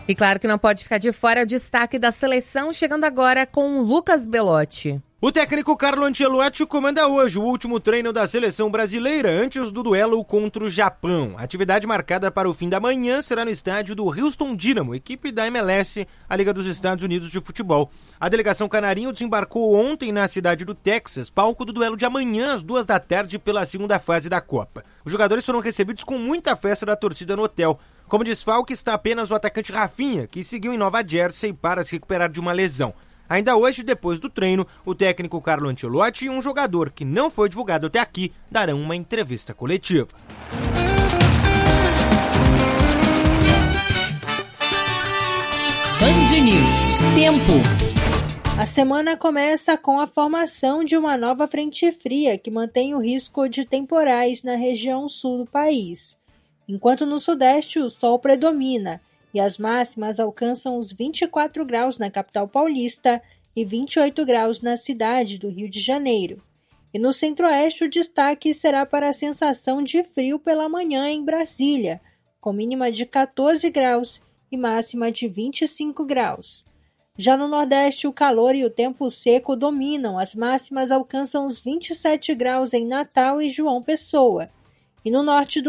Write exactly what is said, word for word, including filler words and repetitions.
E claro que não pode ficar de fora o destaque da seleção, chegando agora com o Lucas Belotti. O técnico Carlo Ancelotti comanda hoje o último treino da seleção brasileira antes do duelo contra o Japão. A atividade marcada para o fim da manhã será no estádio do Houston Dynamo, equipe da M L S, a Liga dos Estados Unidos de Futebol. A delegação canarinho desembarcou ontem na cidade do Texas, palco do duelo de amanhã às duas da tarde pela segunda fase da Copa. Os jogadores foram recebidos com muita festa da torcida no hotel. Como desfalque está apenas o atacante Rafinha, que seguiu em Nova Jersey para se recuperar de uma lesão. Ainda hoje, depois do treino, o técnico Carlo Ancelotti e um jogador que não foi divulgado até aqui darão uma entrevista coletiva. Band News. Tempo. A semana começa com a formação de uma nova frente fria que mantém o risco de temporais na região sul do país. Enquanto no sudeste o sol predomina e as máximas alcançam os vinte e quatro graus na capital paulista e vinte e oito graus na cidade do Rio de Janeiro. E no centro-oeste o destaque será para a sensação de frio pela manhã em Brasília, com mínima de quatorze graus e máxima de vinte e cinco graus. Já no nordeste o calor e o tempo seco dominam, as máximas alcançam os vinte e sete graus em Natal e João Pessoa. E no norte do